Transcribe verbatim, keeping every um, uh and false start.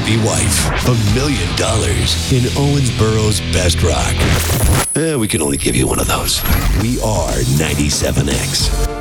trophy wife. A million dollars in Owensboro's best rock. Eh, we can only give you one of those. We are ninety-seven X.